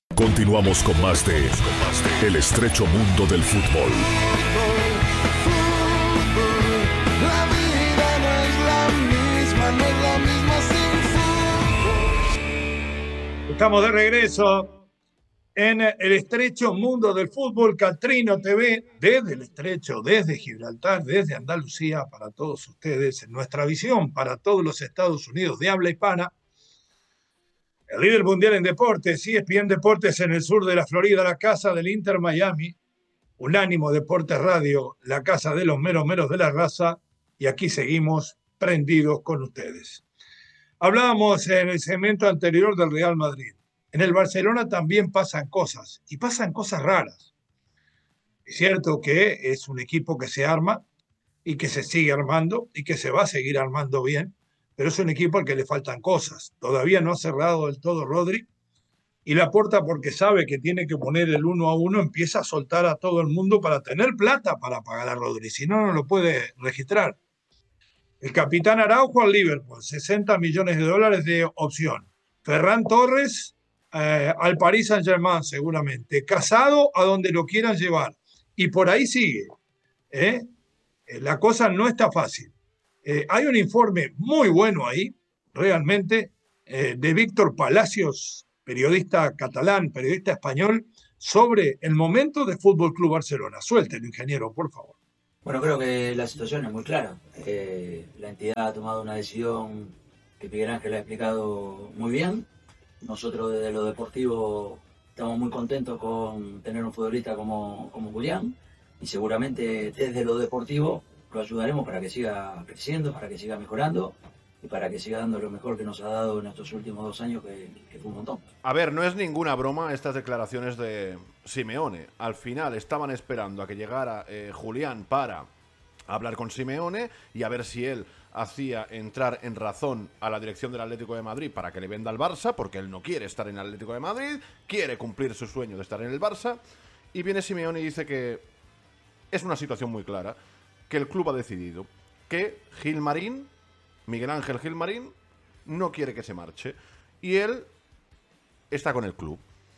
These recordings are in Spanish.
Continuamos con más de El estrecho mundo del fútbol. La vida no es la misma sin fútbol. Estamos de regreso en el estrecho mundo del fútbol. Catrino TV, desde el estrecho, desde Gibraltar, desde Andalucía, para todos ustedes, en nuestra visión para todos los Estados Unidos de habla hispana. El líder mundial en deportes, ESPN Deportes en el sur de la Florida, la casa del Inter Miami, Unánimo Deportes Radio, la casa de los meros meros de la raza, y aquí seguimos prendidos con ustedes. Hablábamos en el segmento anterior del Real Madrid. En el Barcelona también pasan cosas, y pasan cosas raras. Es cierto que es un equipo que se arma y que se sigue armando y que se va a seguir armando bien, pero es un equipo al que le faltan cosas. Todavía no ha cerrado del todo Rodri, y Laporta, porque sabe que tiene que poner el 1-1, empieza a soltar a todo el mundo para tener plata para pagar a Rodri, si no, no lo puede registrar. El capitán Araujo al Liverpool, 60 millones de dólares de opción. Ferran Torres al Paris Saint-Germain seguramente. Casado a donde lo quieran llevar. Y por ahí sigue. La cosa no está fácil. Hay un informe muy bueno ahí, realmente, de Víctor Palacios, periodista catalán, periodista español, sobre el momento de Fútbol Club Barcelona. Suéltelo, ingeniero, por favor. Bueno, creo que la situación es muy clara. La entidad ha tomado una decisión que Miguel Ángel ha explicado muy bien. Nosotros desde lo deportivo estamos muy contentos con tener un futbolista como Julián, y seguramente desde lo deportivo lo ayudaremos para que siga creciendo, para que siga mejorando y para que siga dando lo mejor que nos ha dado en estos últimos 2 años, que fue un montón. A ver, no es ninguna broma estas declaraciones de Simeone. Al final estaban esperando a que llegara Julián para hablar con Simeone y a ver si él hacía entrar en razón a la dirección del Atlético de Madrid para que le venda al Barça, porque él no quiere estar en el Atlético de Madrid, quiere cumplir su sueño de estar en el Barça, y viene Simeone y dice que es una situación muy clara, que el club ha decidido que Gilmarín, Miguel Ángel Gilmarín, no quiere que se marche, y él está con el club.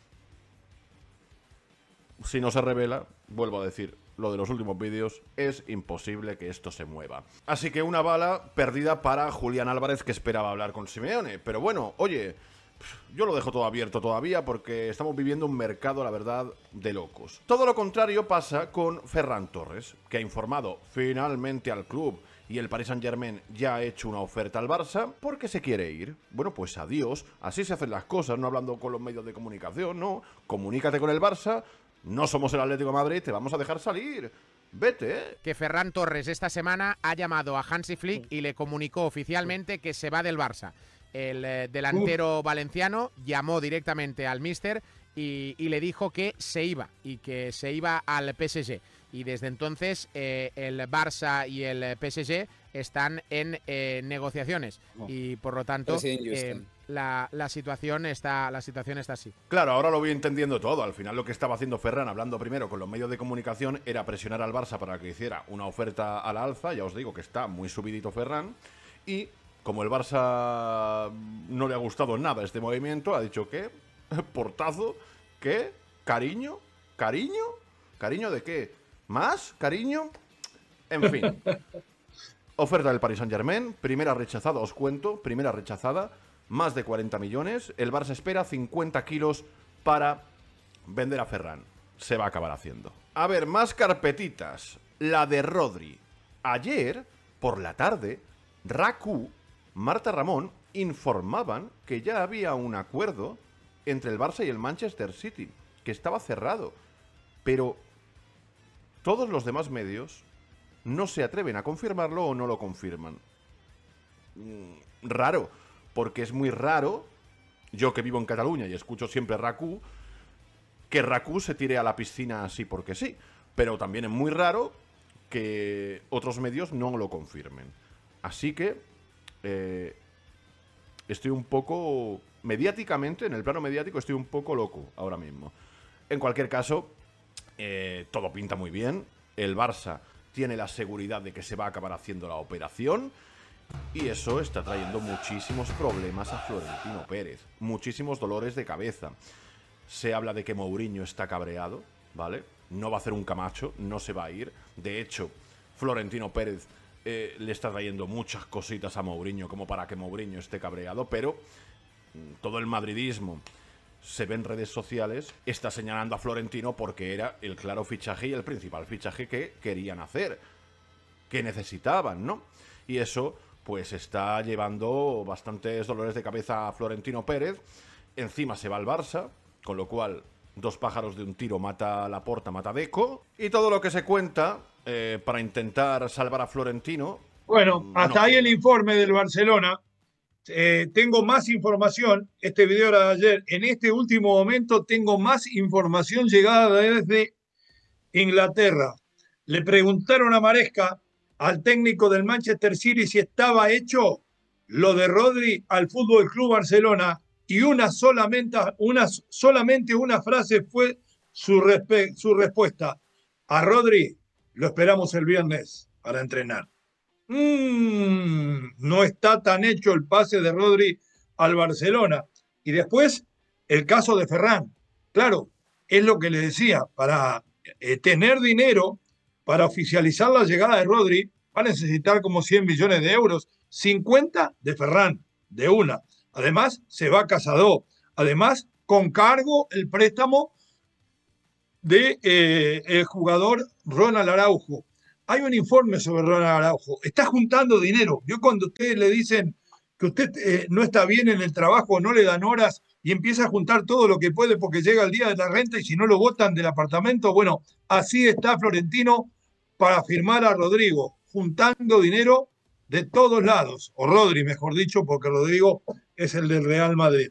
Si no se revela, vuelvo a decir lo de los últimos vídeos, es imposible que esto se mueva. Así que una bala perdida para Julián Álvarez, que esperaba hablar con Simeone. Pero bueno, oye, yo lo dejo todo abierto todavía porque estamos viviendo un mercado, la verdad, de locos. Todo lo contrario pasa con Ferran Torres, que ha informado finalmente al club y el Paris Saint-Germain ya ha hecho una oferta al Barça porque se quiere ir. Bueno, pues adiós, así se hacen las cosas, no hablando con los medios de comunicación, no. Comunícate con el Barça, no somos el Atlético de Madrid, te vamos a dejar salir. Vete. Que Ferran Torres esta semana ha llamado a Hansi Flick y le comunicó oficialmente que se va del Barça. El delantero valenciano llamó directamente al míster y le dijo que se iba, y que se iba al PSG. Y desde entonces el Barça y el PSG están en negociaciones. Y por lo tanto la situación está así. Claro, ahora lo voy entendiendo todo. Al final lo que estaba haciendo Ferran, hablando primero con los medios de comunicación, era presionar al Barça para que hiciera una oferta a la alza. Ya os digo que está muy subidito Ferran. Y como el Barça no le ha gustado nada este movimiento, ha dicho que portazo, que cariño, cariño de qué, más cariño, en fin. Oferta del Paris Saint-Germain, primera rechazada, os cuento, primera rechazada, más de 40 millones. El Barça espera 50 kilos para vender a Ferran. Se va a acabar haciendo. A ver, más carpetitas. La de Rodri. Ayer, por la tarde, Raku, Marta Ramón, informaban que ya había un acuerdo entre el Barça y el Manchester City, que estaba cerrado. Pero todos los demás medios no se atreven a confirmarlo o no lo confirman. Raro, porque es muy raro, yo que vivo en Cataluña y escucho siempre Raku, que Raku se tire a la piscina así porque sí. Pero también es muy raro que otros medios no lo confirmen. Así que estoy un poco, mediáticamente, en el plano mediático, estoy un poco loco ahora mismo. En cualquier caso, todo pinta muy bien. El Barça tiene la seguridad de que se va a acabar haciendo la operación y eso está trayendo muchísimos problemas a Florentino Pérez, muchísimos dolores de cabeza. se habla de que Mourinho está cabreado, ¿vale? No va a hacer un Camacho, no se va a ir. De hecho, Florentino Pérez le está trayendo muchas cositas a Mourinho como para que Mourinho esté cabreado, pero todo el madridismo se ve en redes sociales, está señalando a Florentino porque era el claro fichaje y el principal fichaje que querían hacer, que necesitaban, ¿no? Y eso pues está llevando bastantes dolores de cabeza a Florentino Pérez. Encima se va al Barça, con lo cual 2 pájaros de un tiro, mata a Laporta, mata a Deco, y todo lo que se cuenta para intentar salvar a Florentino. Bueno, hasta ahí el informe del Barcelona. Tengo más información. Este video era de ayer. En este último momento tengo más información llegada desde Inglaterra. Le preguntaron a Maresca, al técnico del Manchester City, si estaba hecho lo de Rodri al Fútbol Club Barcelona, y solamente una frase fue su respuesta. A Rodri lo esperamos el viernes para entrenar. No está tan hecho el pase de Rodri al Barcelona. Y después el caso de Ferran. Claro, es lo que le decía, para tener dinero para oficializar la llegada de Rodri va a necesitar como 100 millones de euros, 50 de Ferran, de una. Además, se va Casado. Además, con cargo el préstamo de el jugador Ronald Araujo. Hay un informe sobre Ronald Araujo. Está juntando dinero. Yo cuando ustedes le dicen que usted no está bien en el trabajo, no le dan horas y empieza a juntar todo lo que puede porque llega el día de la renta y si no lo botan del apartamento, bueno, así está Florentino para firmar a Rodrigo, juntando dinero de todos lados, o Rodri, mejor dicho, porque Rodrigo es el del Real Madrid.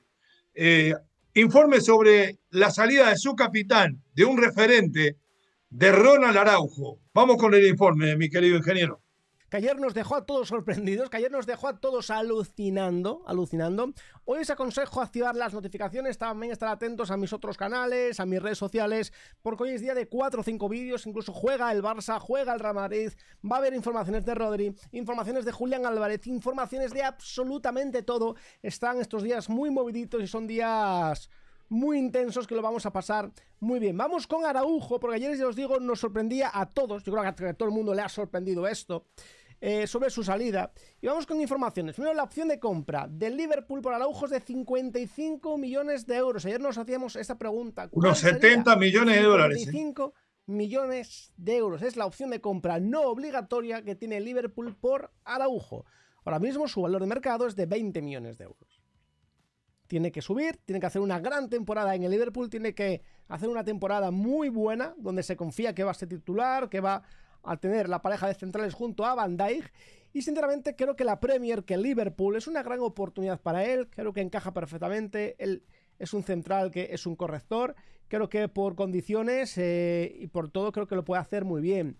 Informe sobre la salida de su capitán, de un referente, de Ronald Araujo. Vamos con el informe, mi querido ingeniero. Que ayer nos dejó a todos sorprendidos, que ayer nos dejó a todos alucinando. Hoy os aconsejo activar las notificaciones, también estar atentos a mis otros canales, a mis redes sociales, porque hoy es día de 4 o 5 vídeos, incluso juega el Barça, juega el Real Madrid, va a haber informaciones de Rodri, informaciones de Julián Álvarez, informaciones de absolutamente todo. Están estos días muy moviditos y son días muy intensos que lo vamos a pasar muy bien. Vamos con Araujo, porque ayer, ya os digo, nos sorprendía a todos. Yo creo que a todo el mundo le ha sorprendido esto. Sobre su salida. Y vamos con informaciones. Primero, la opción de compra del Liverpool por Araujo es de 55 millones de euros. Ayer nos hacíamos esta pregunta. Unos 70 millones de dólares. 55 millones de euros. Es la opción de compra no obligatoria que tiene el Liverpool por Araujo. Ahora mismo su valor de mercado es de 20 millones de euros. Tiene que subir, tiene que hacer una gran temporada en el Liverpool, tiene que hacer una temporada muy buena, donde se confía que va a ser titular, que va a tener la pareja de centrales junto a Van Dijk. Y sinceramente creo que la Premier, que el Liverpool, es una gran oportunidad para él. Creo que encaja perfectamente. Él es un central que es un corrector. Creo que por condiciones y por todo creo que lo puede hacer muy bien.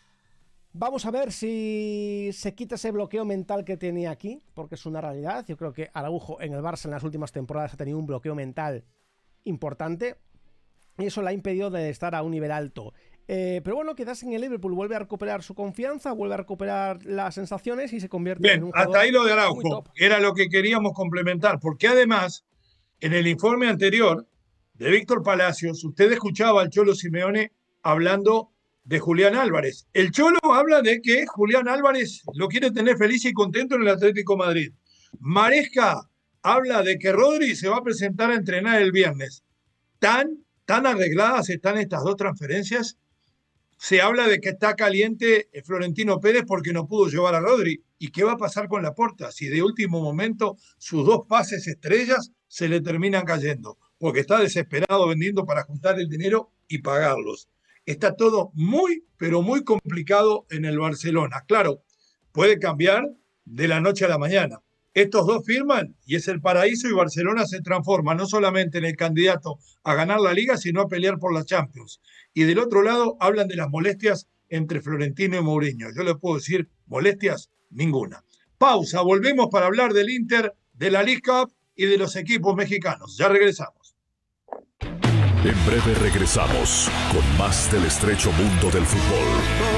Vamos a ver si se quita ese bloqueo mental que tenía aquí, porque es una realidad. Yo creo que Araujo en el Barça en las últimas temporadas ha tenido un bloqueo mental importante y eso le ha impedido de estar a un nivel alto. Pero bueno, quizás en el Liverpool vuelve a recuperar su confianza, vuelve a recuperar las sensaciones y se convierte en un jugador. Hasta ahí lo de Araujo, era lo que queríamos complementar, porque además, en el informe anterior de Víctor Palacios, usted escuchaba al Cholo Simeone hablando de Julián Álvarez. El Cholo habla de que Julián Álvarez lo quiere tener feliz y contento en el Atlético de Madrid. Maresca habla de que Rodri se va a presentar a entrenar el viernes. Tan arregladas están estas dos transferencias. Se habla de que está caliente Florentino Pérez porque no pudo llevar a Rodri. ¿Y qué va a pasar con Laporta si de último momento sus 2 pases estrellas se le terminan cayendo? Porque está desesperado vendiendo para juntar el dinero y pagarlos. Está todo muy, pero muy complicado en el Barcelona. Claro, puede cambiar de la noche a la mañana. Estos dos firman y es el paraíso y Barcelona se transforma no solamente en el candidato a ganar la Liga, sino a pelear por la Champions. Y del otro lado hablan de las molestias entre Florentino y Mourinho. Yo les puedo decir, molestias, ninguna. Pausa, volvemos para hablar del Inter, de la League Cup y de los equipos mexicanos. Ya regresamos. En breve regresamos con más del estrecho mundo del fútbol.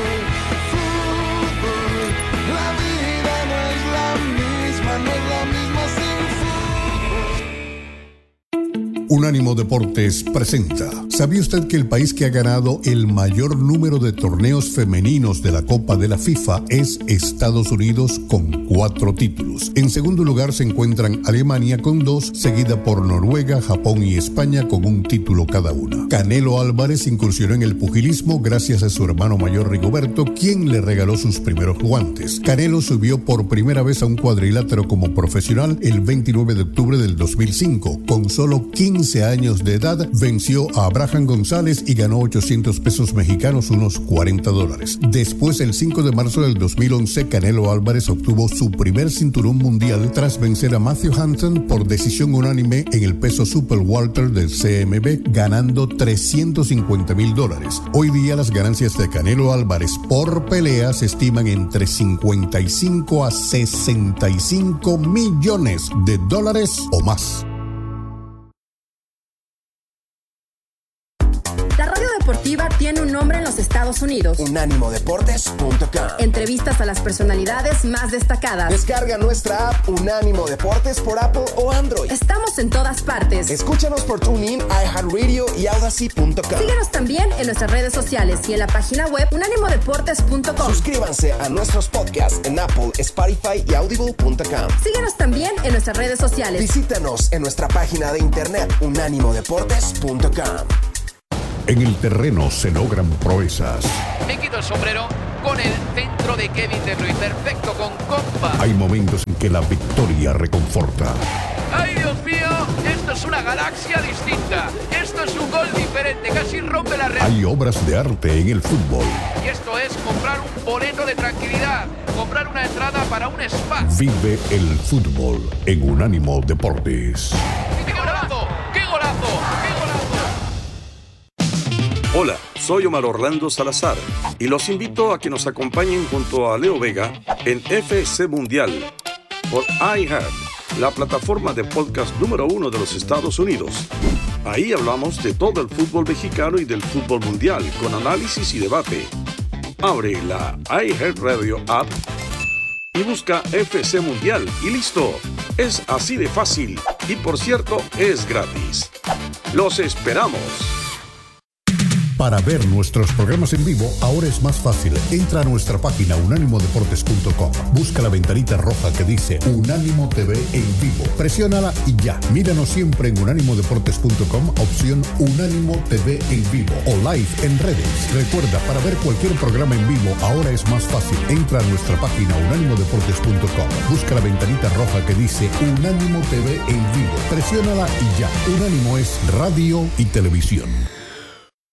La vida no es la misma, no es la misma sin fútbol. Unánimo Deportes presenta. ¿Sabía usted que el país que ha ganado el mayor número de torneos femeninos de la Copa de la FIFA es Estados Unidos con 4 títulos? En segundo lugar se encuentran Alemania con 2, seguida por Noruega, Japón y España con un título cada una. Canelo Álvarez incursionó en el pugilismo gracias a su hermano mayor Rigoberto, quien le regaló sus primeros guantes. Canelo subió por primera vez a un cuadrilátero como profesional el 29 de octubre del 2005. Con solo 15 años de edad, venció a Abraham González y ganó 800 pesos mexicanos, unos $40. Después, el 5 de marzo del 2011, Canelo Álvarez obtuvo su primer cinturón mundial tras vencer a Matthew Hansen por decisión unánime en el peso super welter del CMB, ganando $350,000. Hoy día las ganancias de Canelo Álvarez por pelea se estiman entre 55 a 65 millones de dólares o más. La radio deportiva tiene un nombre en los Estados Unidos. UnánimoDeportes.com. Entrevistas a las personalidades más destacadas. Descarga nuestra app Unánimo Deportes por Apple o Android. Estamos en todas partes. Escúchanos por TuneIn, iHeartRadio y Audacy.com. Síguenos también en nuestras redes sociales y en la página web UnánimoDeportes.com. Suscríbanse a nuestros podcasts en Apple, Spotify y Audible.com. Síguenos también en nuestras redes sociales. Visítanos en nuestra página de internet UnánimoDeportes.com. En el terreno se logran proezas. Me quito el sombrero con el centro de Kevin De Bruyne, perfecto con compa. Hay momentos en que la victoria reconforta. ¡Ay, Dios mío! Esto es una galaxia distinta. Esto es un gol diferente, casi rompe la red. Hay obras de arte en el fútbol. Y esto es comprar un boleto de tranquilidad, comprar una entrada para un spa. Vive el fútbol en Unánimo Deportes. ¡Qué golazo! ¡Qué golazo! ¡Qué golazo! Hola, soy Omar Orlando Salazar y los invito a que nos acompañen junto a Leo Vega en FC Mundial por iHeart, la plataforma de podcast número 1 de los Estados Unidos. Ahí hablamos de todo el fútbol mexicano y del fútbol mundial con análisis y debate. Abre la iHeart Radio app y busca FC Mundial y listo. Es así de fácil y, por cierto, es gratis. ¡Los esperamos! Para ver nuestros programas en vivo, ahora es más fácil. Entra a nuestra página unánimodeportes.com. Busca la ventanita roja que dice Unánimo TV en vivo. Presiónala y ya. Míranos siempre en unánimodeportes.com, opción Unánimo TV en vivo o live en redes. Recuerda, para ver cualquier programa en vivo, ahora es más fácil. Entra a nuestra página unánimodeportes.com. Busca la ventanita roja que dice Unánimo TV en vivo. Presiónala y ya. Unánimo es radio y televisión.